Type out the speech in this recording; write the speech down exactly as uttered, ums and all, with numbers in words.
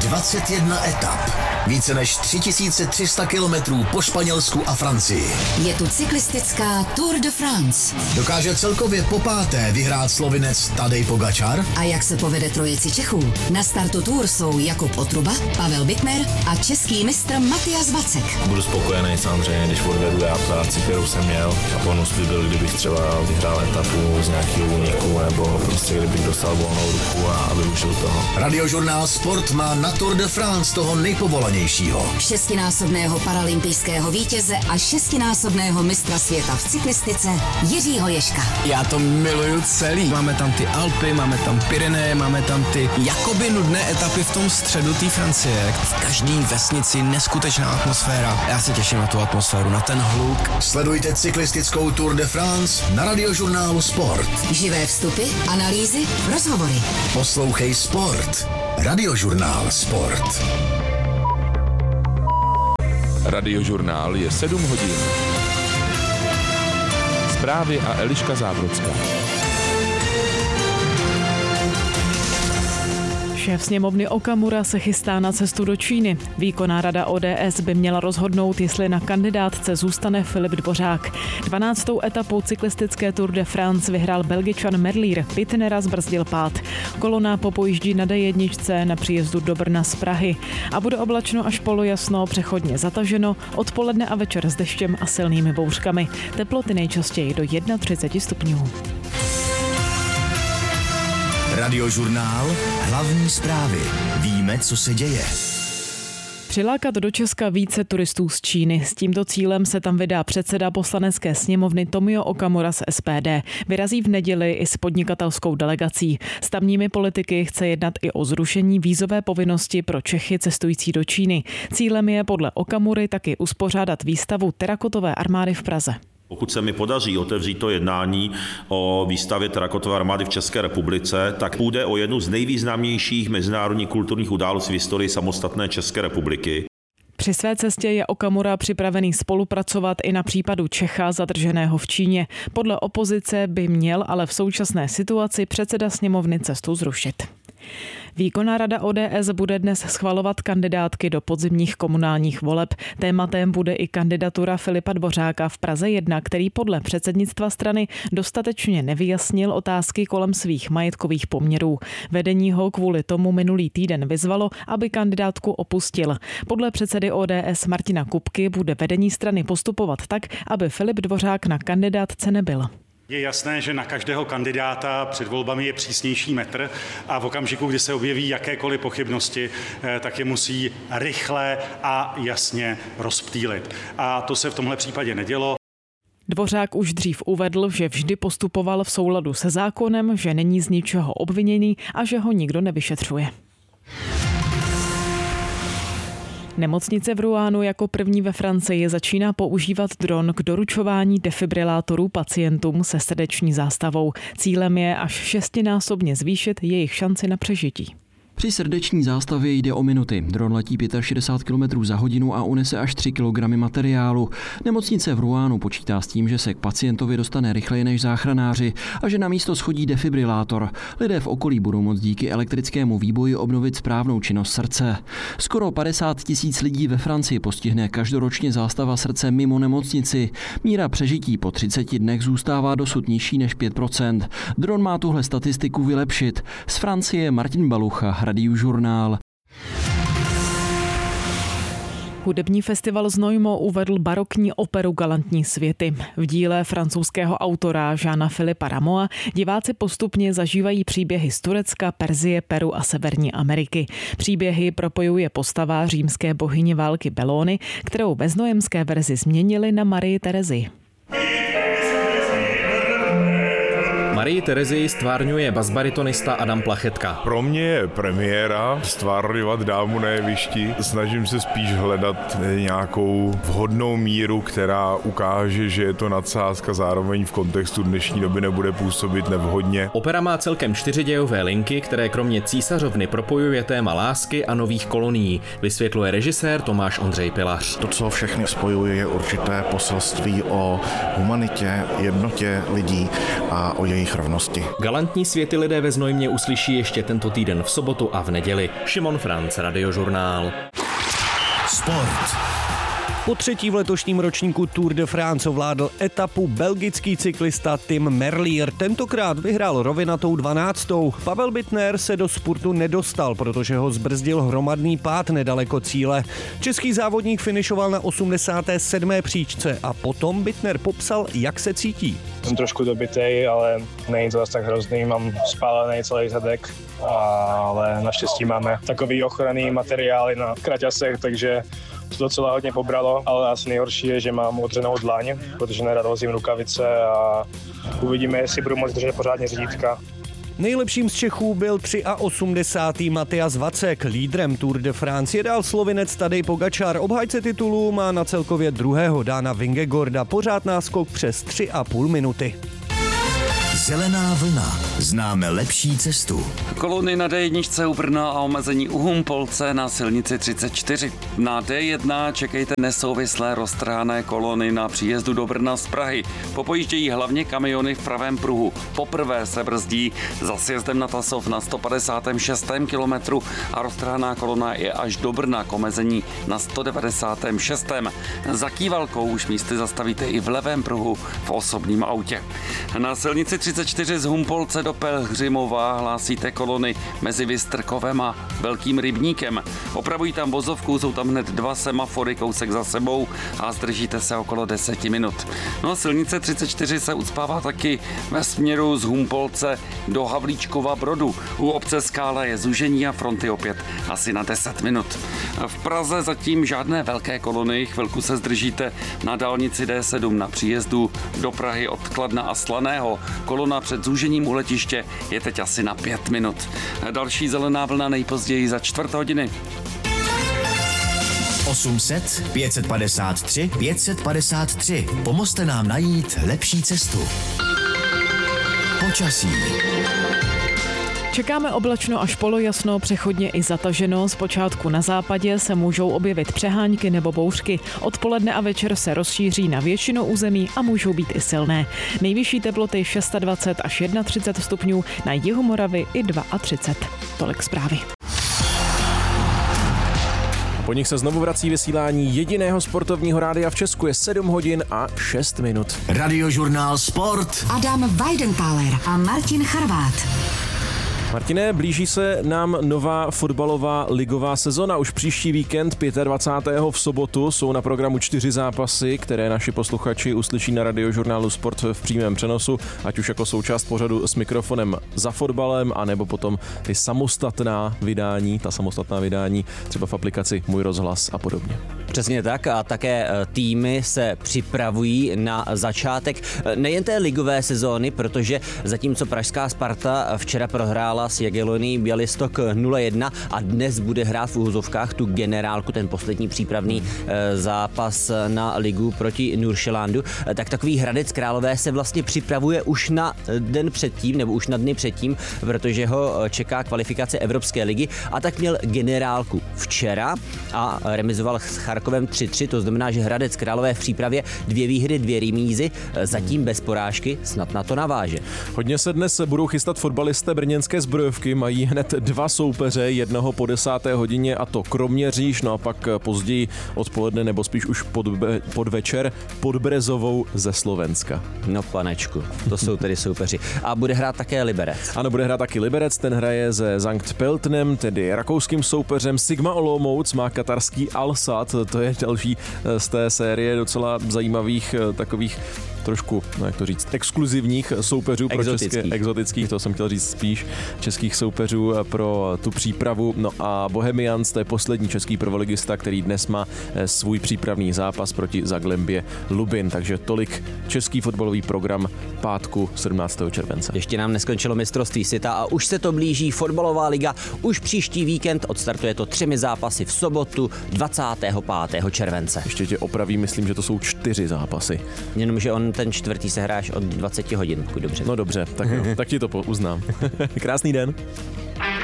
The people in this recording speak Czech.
dvacet jedna etap. Více než tři tisíce tři sta kilometrů po Španělsku a Francii. Je tu cyklistická Tour de France. Dokáže celkově popáté vyhrát Slovinec Tadej Pogačar? A jak se povede trojici Čechů? Na startu Tour jsou Jakub Otruba, Pavel Bittner a český mistr Matyas Vacek. Budu spokojený samozřejmě, když odvedu já práci, kterou jsem měl. A bonus by byl, kdybych třeba vyhrál etapu z nějakého úniku, nebo prostě kdybych dostal volnou ruku a využil toho. Radiožurnál Sport má na Tour de France toho nejpovolanějšího. Šestinásobného paralympijského vítěze a šestinásobného mistra světa v cyklistice Jiřího Ježka. Já to miluju celý. Máme tam ty Alpy, máme tam Pyreneje, máme tam ty jakoby nudné etapy v tom středu té Francie. V každé vesnici neskutečná atmosféra. Já se těším na tu atmosféru, na ten hluk. Sledujte cyklistickou Tour de France na Radiožurnálu Sport. Živé vstupy, analýzy, rozhovory. Poslouchej Sport. Radiožurnál Sport. Radiožurnál je sedm hodin. Zprávy a Eliška Zábrodská. Šéf sněmovny Okamura se chystá na cestu do Číny. Výkonná rada O D S by měla rozhodnout, jestli na kandidátce zůstane Filip Dvořák. dvanáctou etapu cyklistické Tour de France vyhrál Belgičan Merlier, Bittnera zbrzdil pád. Kolona popojíždí na D jedna na příjezdu do Brna z Prahy a bude oblačno až polojasno, přechodně zataženo, odpoledne a večer s deštěm a silnými bouřkami. Teploty nejčastěji do třicet jedna stupňů. Radiožurnál, hlavní zprávy. Víme, co se děje. Přilákat do Česka více turistů z Číny. S tímto cílem se tam vydá předseda poslanecké sněmovny Tomio Okamura z S P D. Vyrazí v neděli i s podnikatelskou delegací. S tamními politiky chce jednat i o zrušení vízové povinnosti pro Čechy cestující do Číny. Cílem je podle Okamury taky uspořádat výstavu terakotové armády v Praze. Pokud se mi podaří otevřít to jednání o výstavě terakotové armády v České republice, tak půjde o jednu z nejvýznamnějších mezinárodních kulturních událostí v historii samostatné České republiky. Při své cestě je Okamura připravený spolupracovat i na případu Čecha zadrženého v Číně. Podle opozice by měl ale v současné situaci předseda sněmovny cestu zrušit. Výkonná rada O D S bude dnes schvalovat kandidátky do podzimních komunálních voleb. Tématem bude i kandidatura Filipa Dvořáka v Praze jedna, který podle předsednictva strany dostatečně nevyjasnil otázky kolem svých majetkových poměrů. Vedení ho kvůli tomu minulý týden vyzvalo, aby kandidátku opustil. Podle předsedy O D S Martina Kupky bude vedení strany postupovat tak, aby Filip Dvořák na kandidátce nebyl. Je jasné, že na každého kandidáta před volbami je přísnější metr a v okamžiku, kdy se objeví jakékoliv pochybnosti, tak je musí rychle a jasně rozptýlit. A to se v tomhle případě nedělo. Dvořák už dřív uvedl, že vždy postupoval v souladu se zákonem, že není z ničeho obviněný a že ho nikdo nevyšetřuje. Nemocnice v Rouenu jako první ve Francii začíná používat dron k doručování defibrilátorů pacientům se srdeční zástavou. Cílem je až šestinásobně zvýšit jejich šanci na přežití. Při srdeční zástavě jde o minuty. Dron letí šedesát pět kilometrů za hodinu a unese až tři kilogramy materiálu. Nemocnice v Rouenu počítá s tím, že se k pacientovi dostane rychleji než záchranáři a že na místo schodí defibrilátor. Lidé v okolí budou moct díky elektrickému výboji obnovit správnou činnost srdce. Skoro padesát tisíc lidí ve Francii postihne každoročně zástava srdce mimo nemocnici. Míra přežití po třiceti dnech zůstává dosud nižší než pět procent. Dron má tuhle statistiku vylepšit. Z Francie Martin Balucha, Radiožurnál. Hudební festival Znojmo uvedl barokní operu Galantní světy. V díle francouzského autora Jeana Philippa Rameaua diváci postupně zažívají příběhy z Turecka, Persie, Peru a Severní Ameriky. Příběhy propojuje postava římské bohyně války Belóny, kterou ve znojemské verzi změnili na Marii Terezii. Marii Terezii stvárňuje basbaritonista Adam Plachetka. Pro mě je premiéra stvárňovat dámu na jevišti. Snažím se spíš hledat nějakou vhodnou míru, která ukáže, že je to nadsázka, zároveň v kontextu dnešní doby nebude působit nevhodně. Opera má celkem čtyři dějové linky, které kromě císařovny propojuje téma lásky a nových kolonií, vysvětluje režisér Tomáš Ondřej Pilař. To, co všechny spojuje, je určité poselství o humanitě, jednotě lidí a o jejich jejich rovnosti. Galantní světy lidé ve Znojmě uslyší ještě tento týden v sobotu a v neděli. Šimon Franc, Radiožurnál. Sport. Po třetí v letošním ročníku Tour de France ovládl etapu belgický cyklista Tim Merlier. Tentokrát vyhrál rovinatou dvanáctou. Pavel Bittner se do spurtu nedostal, protože ho zbrzdil hromadný pád nedaleko cíle. Český závodník finišoval na osmdesáté sedmé příčce a potom Bittner popsal, jak se cítí. Jsem trošku dobitej, ale není to zase tak hrozný, mám spálený celý zadek, ale naštěstí máme takový ochranný materiály na kraťasech, takže to docela hodně pobralo, ale asi nejhorší je, že mám odřenou dlaň, protože nerad vozím rukavice a uvidíme, jestli budu moct držet pořádně řídítka. Nejlepším z Čechů byl osmdesátý třetí Matyas Vacek, lídrem Tour de France je dál Slovinec Tadej Pogačar. Obhájce titulu má na celkově druhého Dana Vingegaarda, pořád náskok přes tři a půl minuty. Zelená vlna. Známe lepší cestu. Kolony na dé jedna u Brna a omezení u Humpolce na silnici třicet čtyři. Na dé jedna čekejte nesouvislé roztrhané kolony na příjezdu do Brna z Prahy. Popojíždějí hlavně kamiony v pravém pruhu. Poprvé se brzdí za sjezdem na Tasov na sto padesátém šestém kilometru a roztrhaná kolona je až do Brna k omezení na sto devadesátém šestém Za Kývalkou už místy zastavíte i v levém pruhu v osobním autě. Na silnici třicet čtyři z Humpolce do Pelhřimova hlásíte kolony mezi Vystrkovem a Velkým Rybníkem. Opravují tam vozovku, jsou tam hned dva semafory kousek za sebou a zdržíte se okolo deseti minut. No a silnice třicet čtyři se ucpává taky ve směru z Humpolce do Havlíčkova Brodu. U obce Skála je zúžení a fronty opět asi na deset minut. V Praze zatím žádné velké kolony, chvilku se zdržíte na dálnici dé sedm na příjezdu do Prahy od Kladna a Slaného. Kolona před zúžením u letiště je teď asi na pět minut. Další zelená vlna nejpozději za čtvrt hodiny. osm set pět set padesát tři pět set padesát tři. Pomozte nám najít lepší cestu. Počasí. Čekáme oblačno až polojasno, přechodně i zataženo. Zpočátku na západě se můžou objevit přehánky nebo bouřky. Odpoledne a večer se rozšíří na většinu území a můžou být i silné. Nejvyšší teploty dvacet šest až třicet jedna stupňů, na jihu Moravy i třicet dva. Tolik zprávy. Po nich se znovu vrací vysílání jediného sportovního rádia v Česku. Je sedm hodin a šest minut. Radiožurnál Sport. Adam Weidentáler a Martin Charvát. Martine, blíží se nám nová fotbalová ligová sezona. Už příští víkend dvacátého pátého v sobotu jsou na programu čtyři zápasy, které naši posluchači uslyší na Radiožurnálu Sport v přímém přenosu, ať už jako součást pořadu s mikrofonem za fotbalem, anebo potom ty samostatná vydání, ta samostatná vydání třeba v aplikaci Můj rozhlas a podobně. Přesně tak a také týmy se připravují na začátek nejen té ligové sezóny, protože zatímco pražská Sparta včera prohrála s Jagiellonií Białystok nula jedna a dnes bude hrát v úhozovkách tu generálku, ten poslední přípravný zápas na ligu proti Nuršelandu, tak takový Hradec Králové se vlastně připravuje už na den předtím, nebo už na dny předtím, protože ho čeká kvalifikace Evropské ligy a tak měl generálku včera a remizoval s Charkovem tři tři, to znamená, že Hradec Králové v přípravě dvě výhry, dvě remízy, zatím bez porážky, snad na to naváže. Hodně se dnes budou chystat fotbalisté brněnské Zbrojovky, mají hned dva soupeře, jednoho po desáté hodině a to Kroměříž, no a pak později odpoledne nebo spíš už pod, pod večer pod Brezovou ze Slovenska. No panečku, to jsou tedy soupeři. A bude hrát také Liberec. Ano, bude hrát taky Liberec, ten hraje se Sankt Pöltenem, tedy rakouským soupeřem. Sigma Olomouc má katarský Al-Sad, to je další z té série docela zajímavých takových trošku, no jak to říct, exkluzivních soupeřů pro české, exotických, to jsem chtěl říct spíš, českých soupeřů pro tu přípravu. No a Bohemians, to je poslední český prvoligista, který dnes má svůj přípravný zápas proti Zaglembě Lubin, takže tolik český fotbalový program pátku sedmnáctého července. Ještě nám neskončilo mistrovství světa a už se to blíží fotbalová liga, už příští víkend odstartuje to třemi zápasy v sobotu dvacátého pátého července. Ještě tě opravím, myslím, že to jsou čtyři zápasy. Jenomže on ten čtvrtý se hráš od dvacet hodin, pokud dobře. No dobře, tak jo, tak ti to uznám. Krásný den.